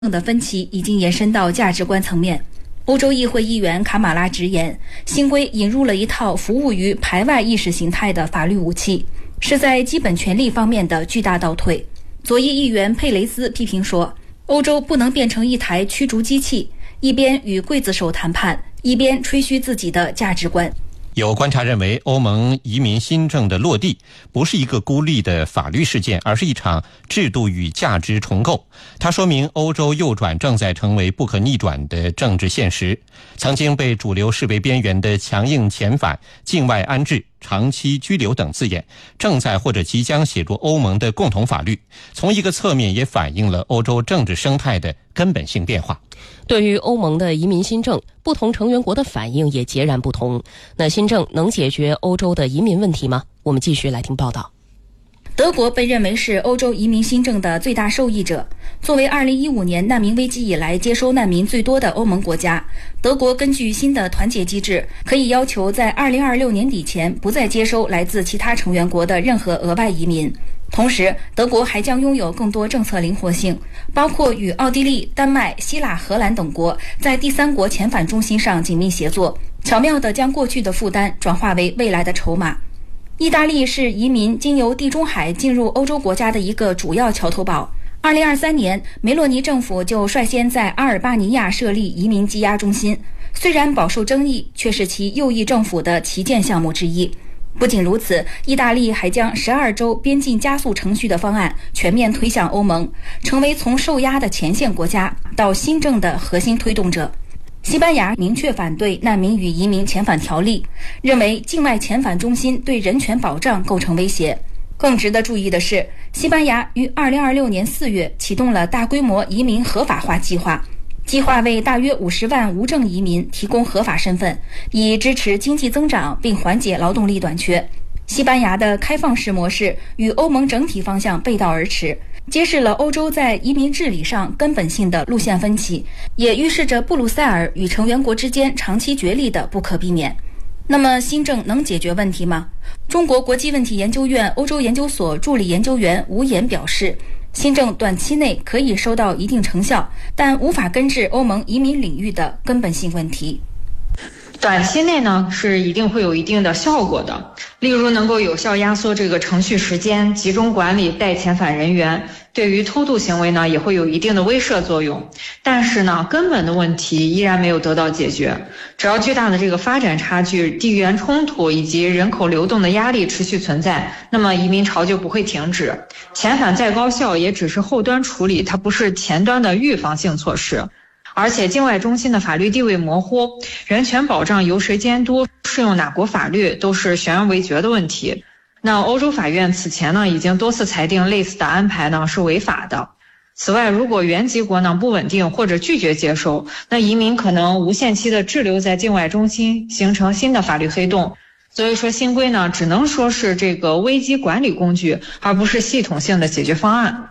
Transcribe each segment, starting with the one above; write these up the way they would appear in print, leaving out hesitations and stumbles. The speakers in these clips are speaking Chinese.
的分歧已经延伸到价值观层面。欧洲议会议员卡马拉直言，新规引入了一套服务于排外意识形态的法律武器，是在基本权利方面的巨大倒退。左翼议员佩雷斯批评说，欧洲不能变成一台驱逐机器，一边与刽子手谈判，一边吹嘘自己的价值观。 有观察认为，欧盟移民新政的落地不是一个孤立的法律事件，而是一场制度与价值重构。它说明欧洲右转正在成为不可逆转的政治现实。曾经被主流视为边缘的强硬遣返、境外安置、长期居留等字眼，正在或者即将写入欧盟的共同法律。从一个侧面也反映了欧洲政治生态的根本性变化。 对于欧盟的移民新政，不同成员国的反应也截然不同。那新政能解决欧洲的移民问题吗？我们继续来听报道。 德国被认为是欧洲移民新政的最大受益者。作为2015年难民危机以来接收难民最多的欧盟国家，德国根据新的团结机制，可以要求在2026年底前不再接收来自其他成员国的任何额外移民。同时，德国还将拥有更多政策灵活性，包括与奥地利、丹麦、希腊、荷兰等国在第三国遣返中心上紧密协作，巧妙地将过去的负担转化为未来的筹码。意大利是移民经由地中海进入欧洲国家的一个主要桥头堡。2023年，梅洛尼政府就率先在阿尔巴尼亚设立移民羁押中心，虽然饱受争议，却是其右翼政府的旗舰项目之一。不仅如此，意大利还将12周边境加速程序的方案全面推向欧盟，成为从受压的前线国家到新政的核心推动者。西班牙明确反对难民与移民遣返条例，认为境外遣返中心对人权保障构成威胁。更值得注意的是，西班牙于2026年4月启动了大规模移民合法化计划，计划为大约50万无证移民提供合法身份，以支持经济增长并缓解劳动力短缺。西班牙的开放式模式与欧盟整体方向背道而驰，揭示了欧洲在移民治理上根本性的路线分歧，也预示着布鲁塞尔与成员国之间长期角力的不可避免。那么新政能解决问题吗？中国国际问题研究院欧洲研究所助理研究员吴岩表示，新政短期内可以收到一定成效，但无法根治欧盟移民领域的根本性问题。 短期内呢，是一定会有一定的效果的，例如能够有效压缩这个程序时间，集中管理待遣返人员，对于偷渡行为呢也会有一定的威慑作用。但是呢，根本的问题依然没有得到解决。只要巨大的这个发展差距、地缘冲突以及人口流动的压力持续存在，那么移民潮就不会停止。遣返再高效，也只是后端处理，它不是前端的预防性措施。而且境外中心的法律地位模糊，人权保障由谁监督，适用哪国法律，都是悬而未决的问题。那欧洲法院此前呢，已经多次裁定类似的安排呢是违法的。此外，如果原籍国呢不稳定或者拒绝接收，那移民可能无限期的滞留在境外中心，形成新的法律黑洞。所以说新规呢，只能说是这个危机管理工具，而不是系统性的解决方案。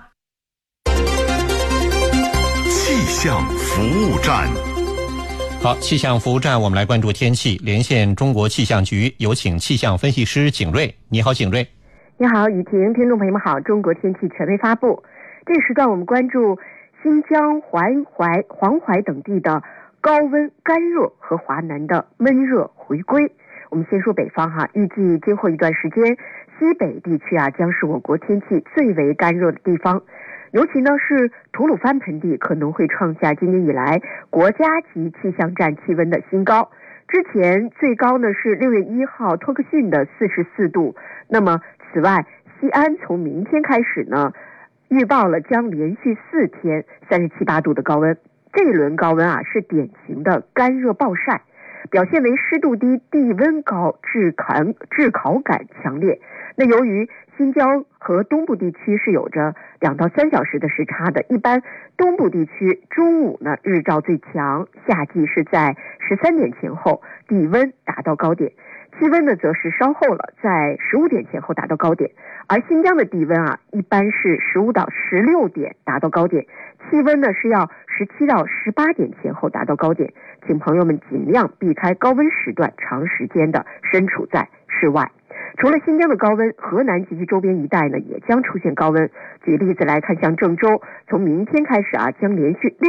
气象服务站。 好，气象服务站，我们来关注天气，连线中国气象局，有请气象分析师景瑞。你好，景瑞。 你好，雨婷，听众朋友们好。中国天气权威发布，这个时段我们关注新疆、黄淮等地的高温干热和华南的闷热回归。我们先说北方哈，预计今后一段时间，西北地区将是我国天气最为干热的地方。尤其呢是吐鲁番盆地可能会创下今年以来国家级气象站气温的新高。之前最高呢是6月1号托克逊的44度。那么此外，西安从明天开始呢，预报了将连续4天37、8度的高温。这一轮高温是典型的干热暴晒，表现为湿度低、地温高、炙烤感强烈。那由于新疆和东部地区是有着2到3小时的时差的，一般东部地区中午呢日照最强，夏季是在13点前后，地温达到高点。气温呢则是稍后了，在15点前后达到高点。而新疆的地温一般是15到16点达到高点，气温呢是要17到18点前后达到高点。请朋友们尽量避开高温时段，长时间的身处在室外。 除了新疆的高温，河南及其周边一带呢也将出现高温。举例子来看，像郑州，从明天开始将连续